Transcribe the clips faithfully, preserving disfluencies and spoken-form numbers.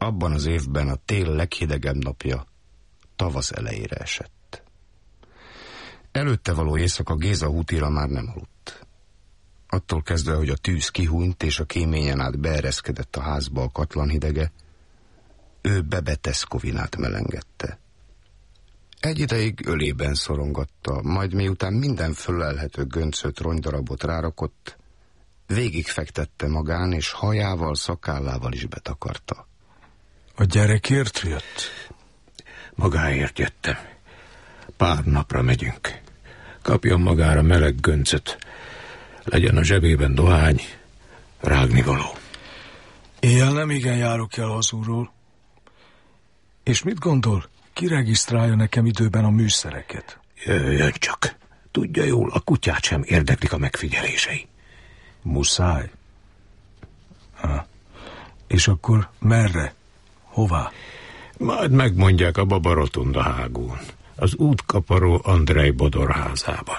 abban az évben a tél leghidegebb napja tavasz elejére esett. Előtte való éjszaka Géza Hutira már nem aludt. Attól kezdve, hogy a tűz kihúnyt és a kéményen át beereszkedett a házba a katlan hidege, ő Bebe Teszkovinát melengette. Egy ideig ölében szorongatta, majd miután minden fölelhető göncöt, rongydarabot rárakott, végigfektette magán, és hajával, szakállával is betakarta. A gyerekért jött? Magáért jöttem. Pár napra megyünk. Kapjon magára meleg göncöt. Legyen a zsebében dohány, rágnivaló. Éjjel nem igen járok el hazúról. És mit gondol? Ki regisztrálja nekem időben a műszereket? Jöjjön csak. Tudja jól, a kutyát sem érdeklik a megfigyelései. Muszáj. Ha. És akkor merre? Hová? Majd megmondják a Baba Rotunda hágón, az útkaparó Andrej Bodor házában.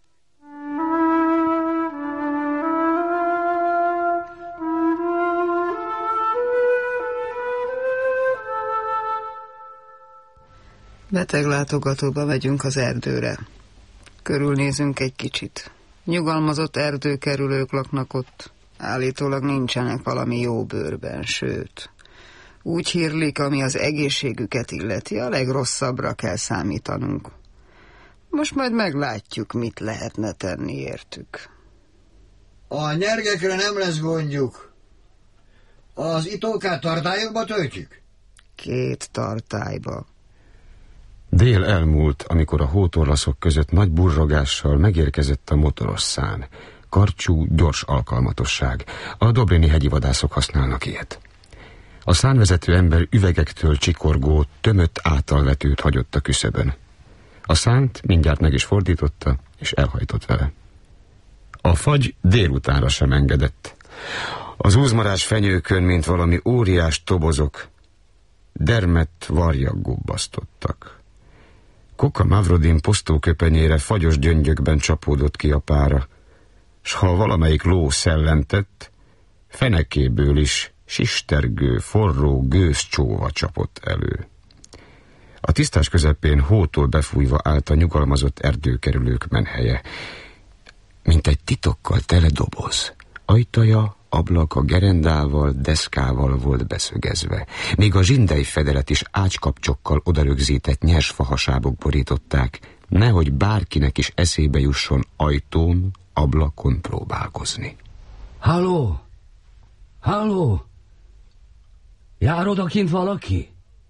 Beteglátogatóba megyünk az erdőre. Körülnézünk egy kicsit. Nyugalmazott erdőkerülők laknak ott. Állítólag nincsenek valami jó bőrben, sőt. Úgy hírlik, ami az egészségüket illeti, a legrosszabbra kell számítanunk. Most majd meglátjuk, mit lehetne tenni értük. A nyergekre nem lesz gondjuk. Az itókát tartályokba töltjük? Két tartályba. Dél elmúlt, amikor a hótorlaszok között nagy burrogással megérkezett a motoros szán. Karcsú, gyors alkalmatosság. A dobrini hegyi vadászok használnak ilyet. A szánvezető ember üvegektől csikorgó, tömött általvetőt hagyott a küszöbön. A szánt mindjárt meg is fordította, és elhajtott vele. A fagy délutánra sem engedett. Az úzmarás fenyőkön, mint valami óriás tobozok, dermedt varjak gubbasztottak. Koka Mavrodin posztóköpenyére fagyos gyöngyökben csapódott ki a pára, s ha valamelyik ló szellentett, fenekéből is sistergő, forró gőzcsóva csapott elő. A tisztás közepén hótól befújva állt a nyugalmazott erdőkerülők menhelye, mint egy titokkal tele doboz. Ajtaja, ablaka gerendával, deszkával volt beszögezve. Még a zsindei fedelet is ácskapcsokkal odarögzített nyers fahasábok borították, nehogy bárkinek is eszébe jusson ajtón, ablakon próbálkozni. Halló! Halló! Jár odakint valaki?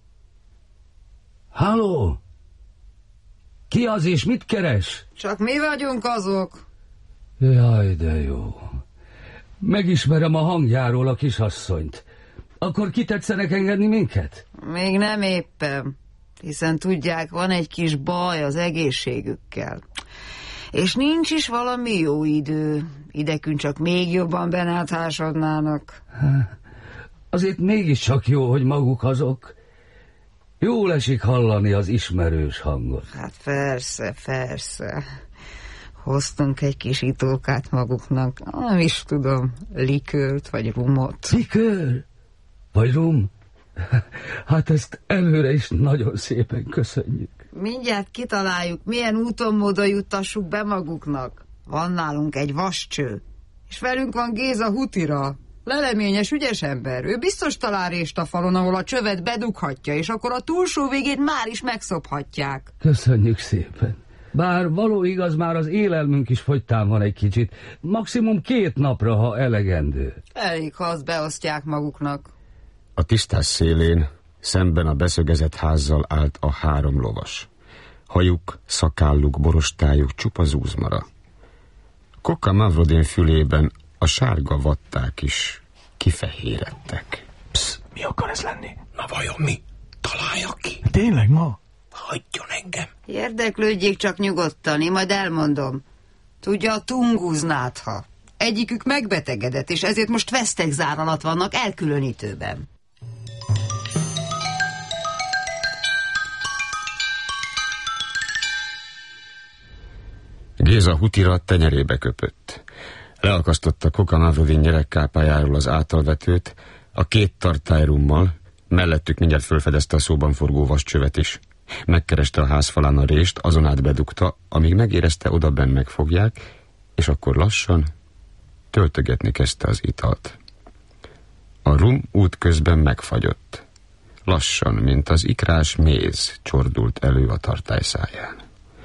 Halló! Ki az és mit keres? Csak mi vagyunk azok. Jaj, de jó. Megismerem a hangjáról a kisasszonyt. Akkor ki tetszenek engedni minket? Még nem éppen, hiszen tudják, van egy kis baj az egészségükkel. És nincs is valami jó idő. Idekünk csak még jobban benáthásadnának. Azért mégiscsak jó, hogy maguk azok. Jól esik hallani az ismerős hangot. Hát persze, persze. Hoztunk egy kis itókát maguknak. Nem is tudom, likőrt vagy rumot. Likőr? Vagy rum? Hát ezt előre is nagyon szépen köszönjük. Mindjárt kitaláljuk, milyen úton módon juttassuk be maguknak. Van nálunk egy vascső, és velünk van Géza Hutira. Leleményes, ügyes ember. Ő biztos talál rést a falon, ahol a csövet bedughatja, és akkor a túlsó végét már is megszophatják. Köszönjük szépen. Bár való igaz, már az élelmünk is fogytán van egy kicsit. Maximum két napra, ha elegendő. Elég, ha azt beosztják maguknak. A tisztás szélén, szemben a beszögezett házzal állt a három lovas. Hajuk, szakálluk, borostájuk csupa zúzmara. Koka Mavrodin fülében a sárga vatták is kifehéredtek. Psz, mi akar ez lenni? Na vajon mi? Találja ki. Tényleg ma? Hagyjon engem. Érdeklődjék csak nyugodtan, én majd elmondom. Tudja, a tunguznátha. Egyikük megbetegedett, és ezért most vesztegzár alatt vannak elkülönítőben. Géza Hutira tenyerébe köpött. Leakasztotta Koka Mavrodin nyeregkápájáról az átalvetőt, a két tartályrummal, Mellettük mindjárt fölfedezte a szóban forgó vascsövet is. Megkereste a ház falán a rést, azon át bedugta, amíg megérezte, oda benn megfogják, és akkor lassan töltögetni kezdte az italt. A rum útközben megfagyott. Lassan, mint az ikrás méz csordult elő a tartály száján.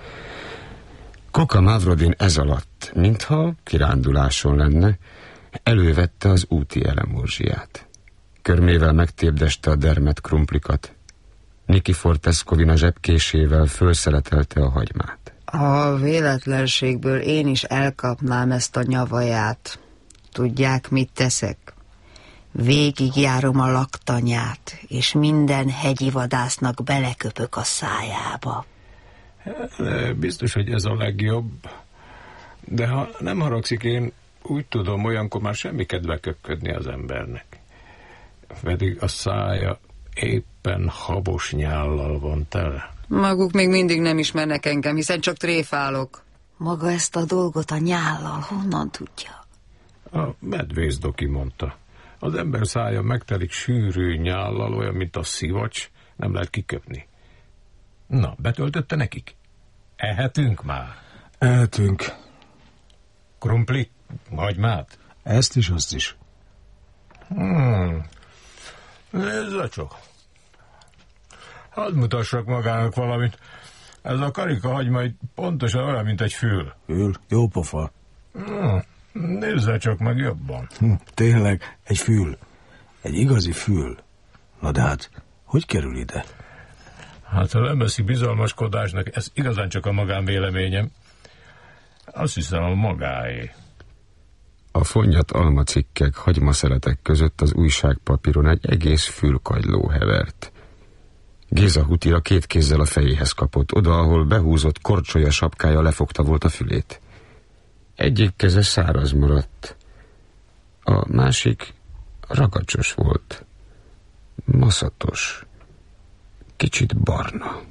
Koka Mavrodin ez alatt, mintha kiránduláson lenne, elővette az úti elemorzsiát. Körmével megtépdeste a dermet krumplikat. Nikifor Teskovina zsebkésével fölszeletelte a hagymát. A véletlenségből én is elkapnám ezt a nyavaját. Tudják, mit teszek? Végigjárom a laktanyát, és minden hegyi vadásznak beleköpök a szájába. Biztos, hogy ez a legjobb. De ha nem haragszik, én úgy tudom, olyankor már semmi kedve köpködni az embernek. Pedig a szája éppen habos nyállal van tele. Maguk még mindig nem ismernek engem, hiszen csak tréfálok. Maga ezt a dolgot a nyállal honnan tudja? A medvész doki mondta. Az ember szája megtelik sűrű nyállal, olyan, mint a szivacs, nem lehet kiköpni. Na, betöltötte nekik? Ehetünk már? Ehetünk. Krumpli? Hagymát? Ezt is, azt is. Hmm. Nézze csak. Hadd mutassak magának valamit. Ez a karika hagyma pontosan olyan, mint egy fül. Fül? Jó pofa. Hmm. Nézze csak meg jobban. Hm, tényleg, egy fül. Egy igazi fül. Na de hát, hogy kerül ide? Hát ha nem eszik bizalmaskodásnak, ez igazán csak a magánvéleményem. Azt hiszem a magáé. A fonnyat almacikkek, hagymaszeletek között az újságpapíron egy egész fülkagyló hevert. Géza Hutira két kézzel a fejéhez kapott, oda, ahol behúzott korcsolya sapkája lefogta volt a fülét. Egyik keze száraz maradt, a másik ragacsos volt, maszatos, kicsit barna.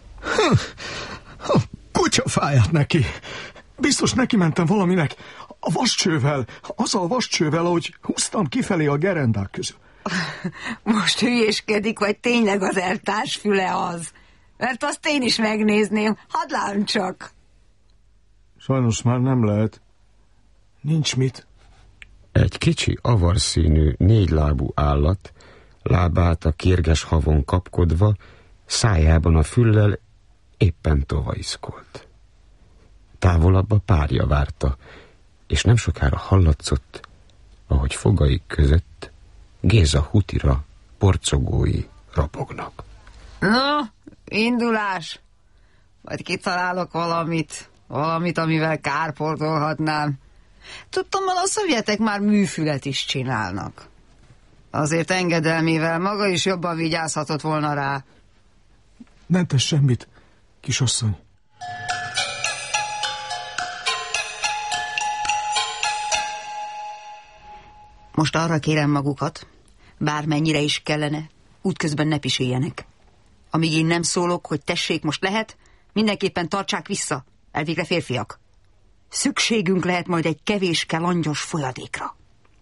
A kutyafáját neki. Biztos neki mentem valaminek. A vascsővel, azzal a vascsővel, ahogy húztam kifelé a gerendák közül. Most hülyéskedik, vagy tényleg az eltárs füle az? Mert azt én is megnézném. Hadd lám csak. Sajnos már nem lehet. Nincs mit. Egy kicsi avarszínű, négylábú állat, lábát a kérges havon kapkodva, szájában a füllel éppen tovaiszkolt. Távolabb a párja várta, és nem sokára hallatszott, ahogy fogaik között Géza Hutira porcogói ropognak. No, indulás! Majd kitalálok valamit, valamit, amivel kárpótolhatnám. Tudtam, hogy a szovjetek már műfület is csinálnak. Azért engedelmével maga is jobban vigyázhatott volna rá. Nem tesz semmit, kisasszony. Most arra kérem magukat, bármennyire is kellene, útközben ne piséljenek. Amíg én nem szólok, hogy tessék, most lehet, mindenképpen tartsák vissza, elvégre férfiak. Szükségünk lehet majd egy kevéske langyos folyadékra.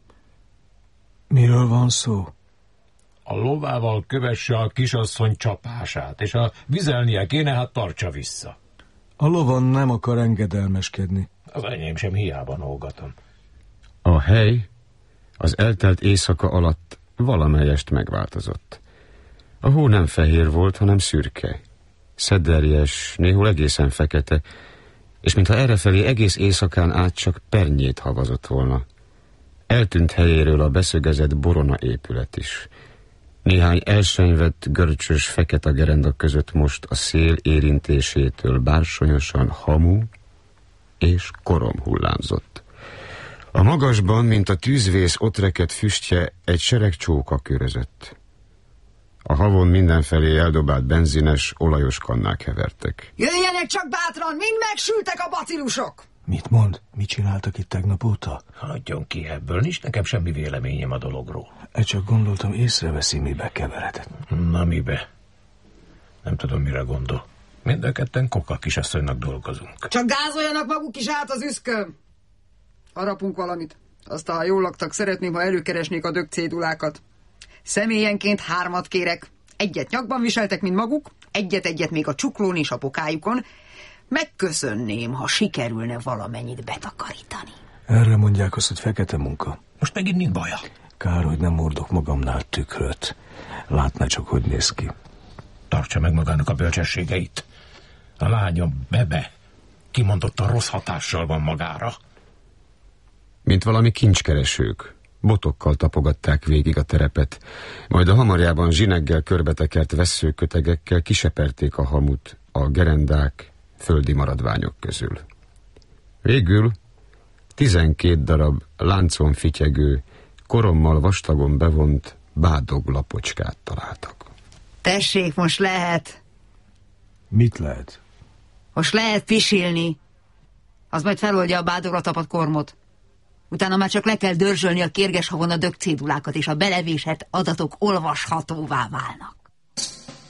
Miről van szó? A lovával kövesse a kisasszony csapását, és ha vizelnie kéne, hát tartsa vissza. A lovon nem akar engedelmeskedni. Az enyém sem, hiába nógatom. A hely az eltelt éjszaka alatt valamelyest megváltozott. A hó nem fehér volt, hanem szürke. Szederjes, néhol egészen fekete, és mintha errefelé egész éjszakán át csak pernyét havazott volna. Eltűnt helyéről a beszögezett borona épület is. Néhány elsenyvett, görcsös fekete gerenda között most a szél érintésétől bársonyosan hamu és korom hullámzott. A magasban, mint a tűzvész ott rekedt füstje, egy sereg csóka körözött. A havon mindenfelé eldobált benzines, olajos kannák hevertek. Jöjjenek csak bátran, mind megsültek a bacillusok! Mit mond? Mit csináltak itt tegnap óta? Hagyjon ki ebből, nincs nekem semmi véleményem a dologról. E csak gondoltam, észreveszi, mibe keveredett. Na mibe? Nem tudom, mire gondol. Mind a ketten Koka kisasszonynak dolgozunk. Csak gázoljanak maguk is át az üszkön! Harapunk valamit. Aztán, ha jól laktak, szeretném, ha előkeresnék a dögcédulákat. Személyenként hármat kérek. Egyet nyakban viseltek, mint maguk, egyet-egyet még a csuklón és a pokájukon. Megköszönném, ha sikerülne valamennyit betakarítani. Erre mondják azt, hogy fekete munka. Most megint nincs baja. Kár, hogy nem hordok magamnál tükröt. Látná csak, hogy néz ki. Tartsa meg magának a bölcsességeit. A lányom Bebe kimondottan rossz hatással van magára. Mint valami kincskeresők, botokkal tapogatták végig a terepet, majd a hamarjában zsineggel körbetekert vesszőkötegekkel kiseperték a hamut a gerendák földi maradványok közül. Végül tizenkét darab láncon fityegő, korommal vastagon bevont bádog lapocskát találtak. Tessék, most lehet. Mit lehet? Most lehet pisilni. Az majd feloldja a bádogra tapadt kormot. Utána már csak le kell dörzsölni a kérges havon a dögcédulákat, és a belevésett adatok olvashatóvá válnak.